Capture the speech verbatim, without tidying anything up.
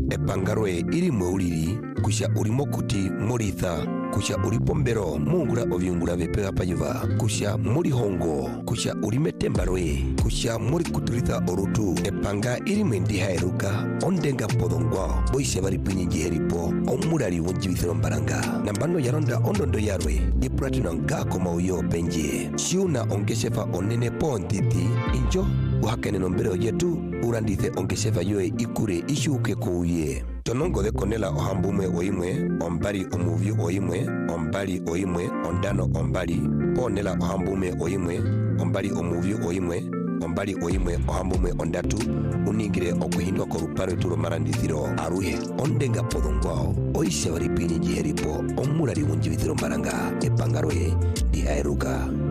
epangarwe iri mweuliri kusha urimo kuti moritha kusha ulipombero mungura ovyungura vepega payuva kusha muri hongo kusha ulimetembarwe kusha muri kuturitha orutu epanga iri mwendi hairuka ondenga podongwa boise bari pinyi heripo omurari wonjibithiro mbaranga nambano yaronda ondondo yarwe ipratino ngako mauyo penje shiuna ongeshefa onene pontiti injo uhakene nombero yetu urandithe ongeshefa yoe ikure ishuke kuuye tonongo de konela ohambume oimwe ombali omuvyu oimwe ombali oimwe ondano ombali ponela ohambume oimwe ombali omuvyu oimwe ombali oimwe ohambume ondatu uningire okuhindwa koruparo turo marandithiro aruhe ondenga podongwao oisha bari pinyi jiheripo omurari wunjibithiro mbaranga epangaroye dihaeruka.